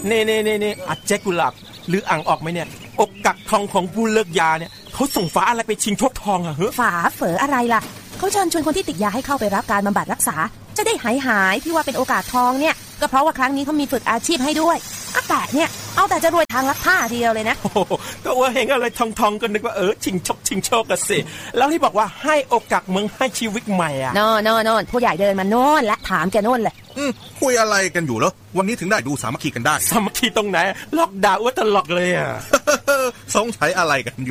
เน่อาเจ๊กุหลาบหรืออ่างออกไหมเนี่ยอกกักทองของผู้เลิกยาเนี่ยเขาส่งฝาอะไรไปชิงโชคทองอะเฮ้ฝาเฝออะไรล่ะเขาเชิญชวนคนที่ติดยาให้เข้าไปรับการบำบัดรักษาจะได้หายที่ว่าเป็นโอกาสทองเนี่ยก็เพราะว่าครั้งนี้เขามีฝึกอาชีพให้ด้วยแต่เนี่ยเอาแต่จะรวยทางลักผ้าทีเดียวเลยนะก็ว่าเห็นอะไรทองกันนึกว่าชิงโชคกันสิแล้วที่บอกว่าให้โอกาสมึงให้ชีวิตใหม่อ่ะโน่นผู้ใหญ่เดินมาโน่นและถามแกโน่นเลยคุยอะไรกันอยู่เหรอวันนี้ถึงได้ดูสามัคคีกันได้สามัคคีตรงไหนล็อกดาวน์ตลอดเลยอ่ะสงสัยอะไรกันอยู่